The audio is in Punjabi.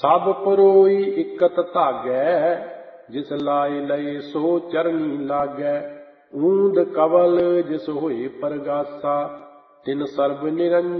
ਸਭ ਪਰੋਈ ਇਕਤ ਧਾਗੈ, ਜਿਸ ਲਾਏ ਲਏ ਸੋ ਚਰਨੀ ਲਾਗੈ। ਊਂਦ ਕਵਲ ਜਿਸ ਹੋਏ ਪਰਗਾਸਾ, ਤਿਨ ਸਰਬ ਨਿਰੰਜਨ